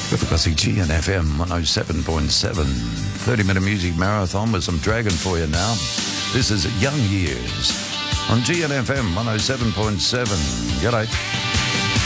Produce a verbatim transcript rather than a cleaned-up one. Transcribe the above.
With a classic G N F M one oh seven point seven. thirty minute music marathon with some Dragon for you now. This is Young Years on G N F M one oh seven point seven. G'day.